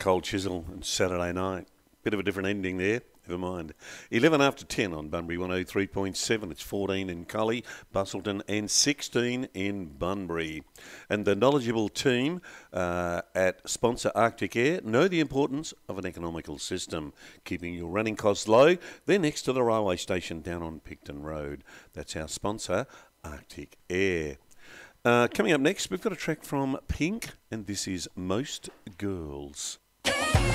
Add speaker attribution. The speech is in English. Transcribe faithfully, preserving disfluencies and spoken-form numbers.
Speaker 1: Cold Chisel and Saturday night. Bit of a different ending there. Never mind. eleven after ten on Bunbury one oh three point seven. It's fourteen in Cully, Bustleton, and sixteen in Bunbury. And the knowledgeable team uh, at sponsor Arctic Air know the importance of an economical system, keeping your running costs low. They're next to the railway station down on Picton Road. That's our sponsor, Arctic Air. Uh, coming up next, we've got a track from Pink, and this is Most Girls.